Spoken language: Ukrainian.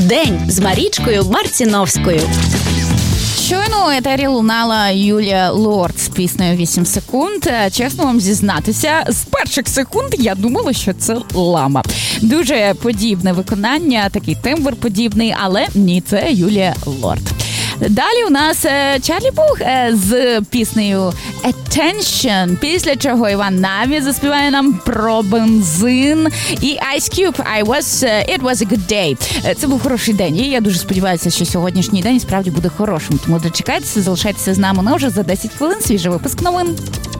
День з Марічкою Марціновською. Щойно у етері лунала Юлія Лорд з піснею «8 секунд». Чесно вам зізнатися, з перших секунд я думала, що це лама. Дуже подібне виконання, такий тембр подібний, але ні, це Юлія Лорд. Далі у нас Чарлі Пух з піснею «Attention», після чого Іван Наві заспіває нам про бензин, і Ice Cube «It was a good day». Це був хороший день, і я дуже сподіваюся, що сьогоднішній день справді буде хорошим. Тому дочекайтеся, залишайтеся з нами на вже за 10 хвилин свіжий випуск новин.